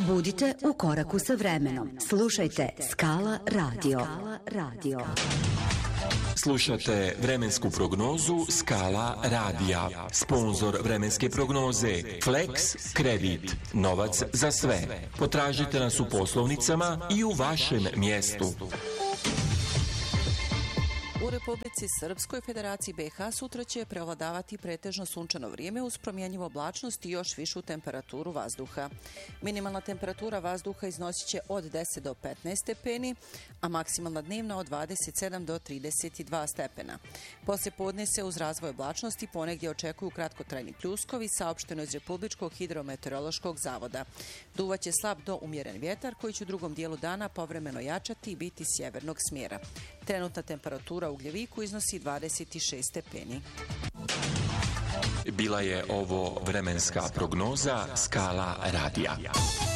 Budite u koraku sa vremenom. Slušajte Skala Radio. Slušate vremensku prognozu Skala radija. Sponzor vremenske prognoze Flex Kredit. Novac za sve. Potražite nas u poslovnicama i u vašem mjestu. U Republici Srpskoj, Federaciji BiH, sutra će prevladavati pretežno sunčano vrijeme uz promjenjivu oblačnost i još višu temperaturu vazduha. Minimalna temperatura vazduha iznosit će od 10 do 15 stepeni, a maksimalna dnevna od 27 do 32 stepena. Poslije podne se uz razvoj oblačnosti ponegdje očekuju kratkotrajni pljuskovi, saopšteno iz Republičkog hidrometeorološkog zavoda. Duvaće slab do umjeren vjetar koji će u drugom dijelu dana povremeno jačati i biti sjevernog smjera. Trenutna temperatura u Ugljeviku iznosi 26 stepeni. Bila je ovo vremenska prognoza Skala radija.